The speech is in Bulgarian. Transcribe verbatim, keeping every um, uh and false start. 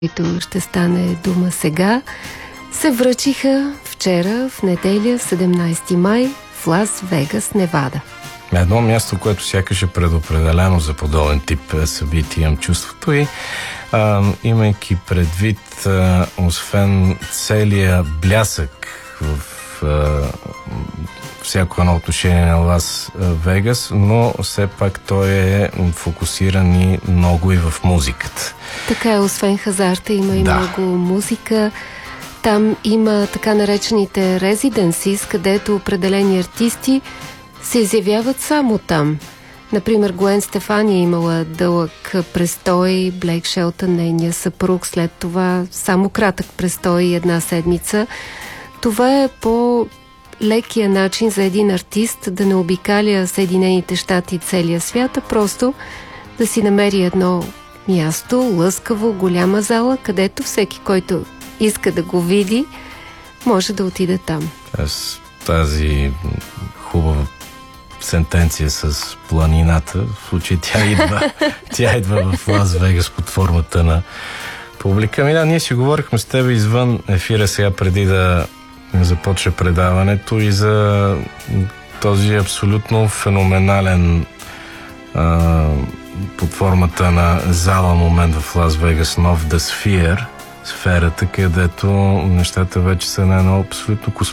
които ще стане дума сега, се връчиха вчера, в неделя, седемнайсети май, в Лас Вегас, Невада. Едно място, което сякаш е предопределено за подобен тип събития, имам чувството и а, имайки предвид, а, освен целия блясък в а, всяко едно отношение на Лас Вегас, но все пак той е фокусиран и много и в музиката. Така е, освен хазарта има и да. много музика. Там има така наречените резиденсис, където определени артисти се изявяват само там. Например, Гуен Стефани е имала дълъг престой, Блейк Шелтън, нейния съпруг, след това само кратък престой, една седмица. Това е по лекия начин за един артист да не обикаля Съединените щати и целия свят, а просто да си намери едно място, лъскаво, голяма зала, където всеки, който иска да го види, може да отиде там. Аз тази хубава сентенция с планината, в случай тя идва, тя идва в Лас Вегас под формата на публика. Ми да, ние си говорихме с теб извън ефира сега, преди да започне предаването, и за този абсолютно феноменален а, под формата на зала момент в Лас Вегас, нов The Sphere, сферата, където нещата вече са на едно абсолютно